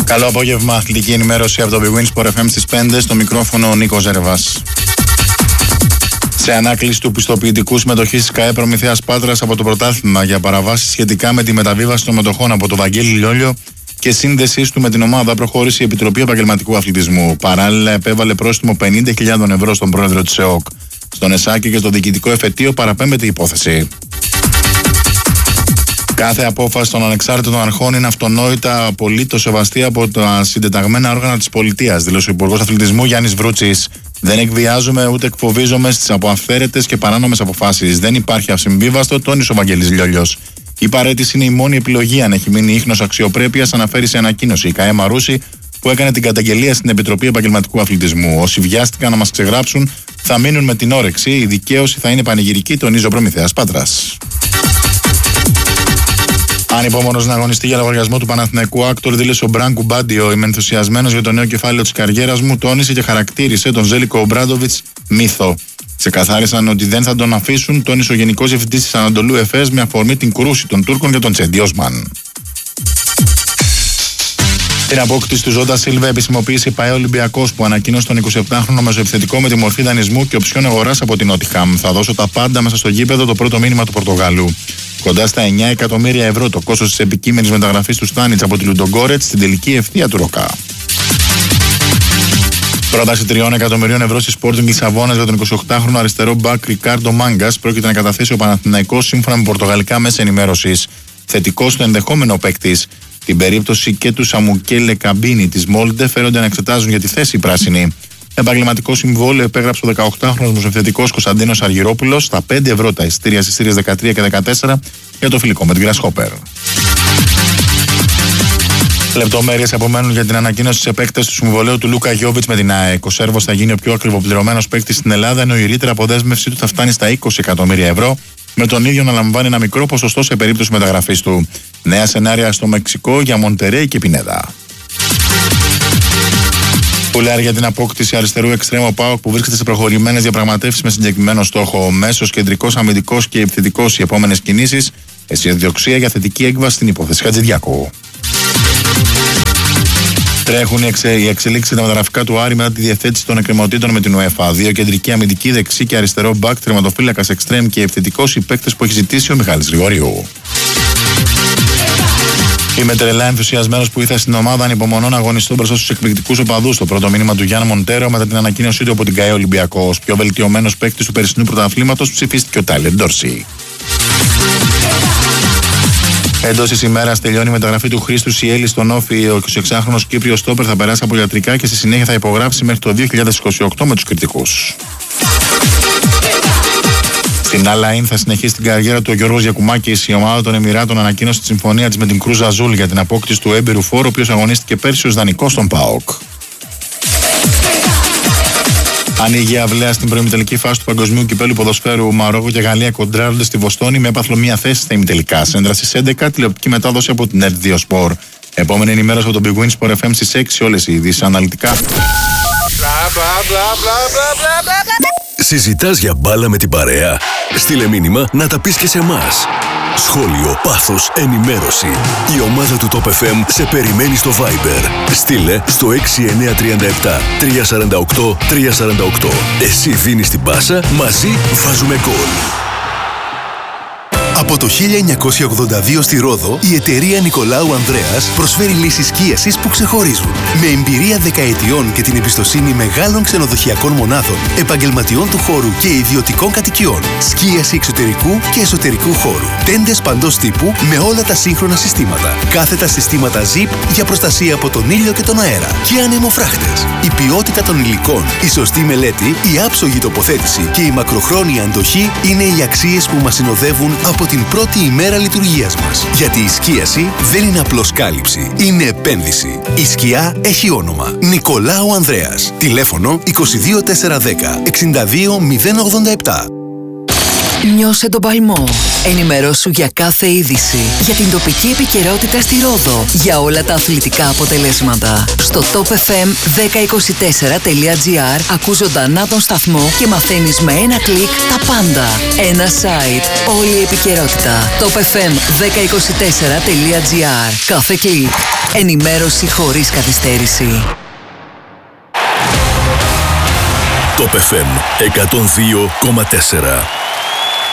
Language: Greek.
Καλό απόγευμα, αθλητική ενημέρωση από το Big Win Sport FM στις 5, στο μικρόφωνο ο Νίκος Ζερβάς. Σε ανάκληση του πιστοποιητικού συμμετοχής της ΚΑΕ Προμηθέας Πάτρας από το πρωτάθλημα για παραβάσεις σχετικά με τη μεταβίβαση των μετοχών από τον Βαγγέλη Λιόλιο και σύνδεσής του με την ομάδα, προχώρησε η Επιτροπή Επαγγελματικού Αθλητισμού. Παράλληλα, επέβαλε πρόστιμο 50.000 ευρώ στον πρόεδρο της ΕΟΚ. Στον ΕΣΑΚ και στο διοικητικό εφετείο παραπέμπεται η υπόθεση. Κάθε απόφαση των ανεξάρτητων αρχών είναι αυτονόητα απολύτως σεβαστή από τα συντεταγμένα όργανα της πολιτείας, δήλωσε ο Υπουργός Αθλητισμού Γιάννης Βρούτσης. Δεν εκβιάζουμε ούτε εκφοβίζομαι στις αποαυθαίρετες και παράνομες αποφάσεις. Δεν υπάρχει αυσυμβίβαστο, τόνισε ο Βαγγέλης Λιόλιος. Η παραίτηση είναι η μόνη επιλογή αν έχει μείνει ίχνος αξιοπρέπειας, αναφέρει σε ανακοίνωση η ΚΑΕ Μαρούση, που έκανε την καταγγελία στην Επιτροπή Επαγγελματικού Αθλητισμού. Όσοι βιάστηκαν να μας ξεγράψουν θα μείνουν με την όρεξη. Η δικαίωση θα είναι πανηγυρική, τονίζει ο Προμηθέας Πάτρας. Ανυπόμονος να αγωνιστεί για λογαριασμό του Παναθηναϊκού Άκτορ, δήλωσε ο Μπράνκου Μπάντιο. Είμαι ενθουσιασμένος για το νέο κεφάλαιο της καριέρας μου, τόνισε και χαρακτήρισε τον Ζέλικο Ομπράντοβιτς μύθο. Ξεκαθάρισαν ότι δεν θα τον αφήσουν, τόνισε ο Γενικός Διευθυντής της Ανατολού Εφές με αφορμή την κρούση των Τούρκων για τον Τσέντι Όσμαν. Την απόκτηση του Ζόντα Σίλβα επισημοποίησε η ΠΑΕ Ολυμπιακός, που ανακοίνωσε τον 27χρονο μεσοεπιθετικό με τη μορφή δανεισμού και οψιόν αγοράς από την Νότιχαμ. Θα δώσω τα πάντα μέσα στο γήπεδο, το πρώτο μήνυμα του Πορτογάλου. Κοντά στα 9 εκατομμύρια ευρώ το κόστος της επικείμενης μεταγραφής του Στάνιτς από τη Λουντογκόρετς στην τελική ευθεία του Ροκά. Πρόταση 3 εκατομμυρίων ευρώ στη Sporting Λισαβόνας για τον 28χρονο αριστερό μπακ Ρικάρντο Μάγκας πρόκειται να καταθέσει ο Παναθηναϊκός, σύμφωνα με πορτογαλικά μέσα ενημέρωσης. Θετικό στο ενδεχόμενο παίκτης. Την περίπτωση και του Σαμουκέλε Καμπίνη της Μόλντε φέρονται να εξετάζουν για τη θέση πράσινη. Επαγγελματικό συμβόλαιο επέγραψε ο 18χρονος μεσοεπιθετικός Κωνσταντίνος Αργυρόπουλος στα 5 ευρώ τα εισιτήρια στις σειρές 13 και 14 για το φιλικό με την Grasshopper. Λεπτομέρειες απομένουν για την ανακοίνωση της επέκτασης του συμβολαίου του Λούκα Γιόβιτς με την ΑΕΚ. Ο Σέρβος θα γίνει ο πιο ακριβοπληρωμένος παίκτης στην Ελλάδα, ενώ η ρήτρα αποδέσμευσή του θα φτάνει στα 20 εκατομμύρια ευρώ, με τον ίδιο να λαμβάνει ένα μικρό ποσοστό σε περίπτωση μεταγραφής του. Νέα σενάρια στο Μεξικό για Μοντερέι και Πινέδα. Πουλάρει για την απόκτηση αριστερού εξτρέμου ΠΑΟΚ, που βρίσκεται σε προχωρημένες διαπραγματεύσεις με συγκεκριμένο στόχο. Μέσος, κεντρικός, αμυντικός και επιθετικός οι επόμενες κινήσεις. Αισιοδοξία για θετική έκβαση στην υπόθεση Χατζηδιάκου. Τρέχουν οι εξελίξεις στα μεταγραφικά του Άρη μετά τη διευθέτηση των εκκρεμωτήτων με την UEFA. 2 κεντρικοί αμυντικοί, δεξί και αριστερό μπακ, τερματοφύλακας εξτρέμ και επιθετικός, οι παίκτες που έχει ζητήσει ο Μιχάλης Γρηγορίου. Είμαι τρελά ενθουσιασμένος που ήρθα στην ομάδα, ανυπομονώ να αγωνιστώ μπροστά στους εκπληκτικούς οπαδούς. Το πρώτο μήνυμα του Γιάννη Μοντέρο μετά την ανακοίνωσή του από την ΚΑΕ Ολυμπιακός. Πιο βελτιωμένος παίκτης του περσινού πρωταθλήματος ψηφίστηκε ο Τάιλερ Ντόρσι. Εντός της ημέρας τελειώνει η μεταγραφή του Χρήστου Σιέλη στον Όφη. Ο 26χρονος Κύπριος στόπερ θα περάσει από ιατρικά και στη συνέχεια θα υπογράψει μέχρι το 2028 με τους κριτικούς. Στην Αλαΐν θα συνεχίσει την καριέρα του ο Γιώργος Γιακουμάκης. Η ομάδα των Εμιράτων ανακοίνωσε τη συμφωνία της με την Κρούζ Αζούλ για την απόκτηση του έμπειρου φόρου, ο οποίος αγωνίστηκε πέρσι ως δανεικός στον ΠΑΟΚ. Ανοίγει η αυλαία στην προημιτελική φάση του Παγκοσμίου Κυπέλλου Ποδοσφαίρου. Μαρόκο και Γαλλία κοντράρονται στη Βοστόνη με έπαθλο μία θέση στα ημιτελικά. Σέντρα στις 11, τηλεοπτική μετάδοση από την ΕΡΤ2 Sport. Επόμενη ενημέρωση από το Big Win Sport FM στις 6, όλες οι ειδήσεις αναλυτικά. Συζητάς για μπάλα με την παρέα? Στείλε μήνυμα να τα πεις και σε εμάς. Σχόλιο, πάθος, ενημέρωση. Η ομάδα του Top FM σε περιμένει στο Viber. Στείλε στο 6937 348 348. Εσύ δίνεις την πάσα, μαζί βάζουμε γκολ. Από το 1982 στη Ρόδο, η εταιρεία Νικολάου Ανδρέας προσφέρει λύσεις σκίασης που ξεχωρίζουν. Με εμπειρία δεκαετιών και την εμπιστοσύνη μεγάλων ξενοδοχειακών μονάδων, επαγγελματιών του χώρου και ιδιωτικών κατοικιών. Σκίαση εξωτερικού και εσωτερικού χώρου. Τέντες παντός τύπου με όλα τα σύγχρονα συστήματα. Κάθετα συστήματα ZIP για προστασία από τον ήλιο και τον αέρα. Και ανεμοφράχτες. Η ποιότητα των υλικών, η σωστή μελέτη, η άψογη τοποθέτηση και η μακροχρόνια αντοχή είναι οι αξίες που μας συνοδεύουν από την πρώτη ημέρα λειτουργίας μας. Γιατί η σκίαση δεν είναι απλώς κάλυψη, είναι επένδυση. Η σκιά έχει όνομα. Νικολάου Ανδρέας. Τηλέφωνο 22410 62087. Νιώσε τον παλμό. Ενημερώσου για κάθε είδηση, για την τοπική επικαιρότητα στη Ρόδο, για όλα τα αθλητικά αποτελέσματα. Στο topfm1024.gr ακούς ζωντανά τον σταθμό και μαθαίνεις με ένα κλικ τα πάντα. Ένα site, όλη η επικαιρότητα. topfm1024.gr. Κάθε κλικ. Ενημέρωση χωρίς καθυστέρηση. Top FM 102,4.